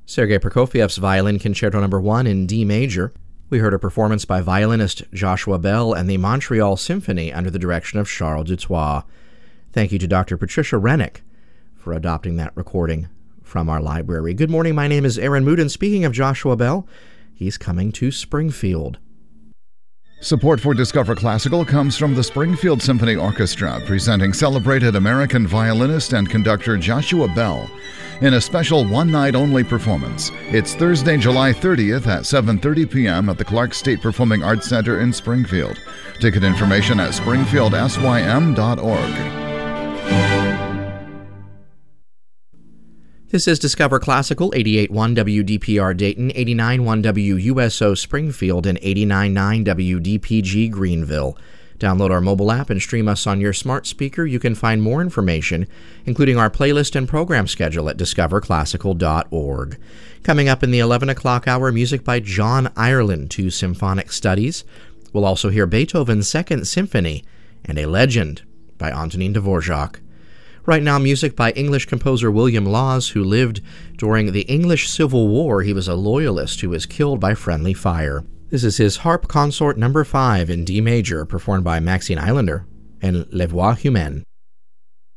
Sergei Prokofiev's Violin Concerto No. 1 in D major. We heard a performance by violinist Joshua Bell and the Montreal Symphony under the direction of Charles Dutoit. Thank you to Dr. Patricia Rennick for adopting that recording from our library. Good morning, my name is Aaron Mood, and speaking of Joshua Bell, he's coming to Springfield. Support for Discover Classical comes from the Springfield Symphony Orchestra, presenting celebrated American violinist and conductor Joshua Bell in a special one-night-only performance. It's Thursday, July 30th at 7:30 p.m. at the Clark State Performing Arts Center in Springfield. Ticket information at springfieldsym.org. This is Discover Classical, 88.1 WDPR Dayton, 89.1 WUSO Springfield, and 89.9 WDPG Greenville. Download our mobile app and stream us on your smart speaker. You can find more information, including our playlist and program schedule, at discoverclassical.org. Coming up in the 11 o'clock hour, music by John Ireland, 2 symphonic studies. We'll also hear Beethoven's Second Symphony and A Legend by Antonin Dvorak. Right now, music by English composer William Laws, who lived during the English Civil War. He was a loyalist who was killed by friendly fire. This is his Harp Consort No. 5 in D major, performed by Maxine Islander and Les Voix Humaines.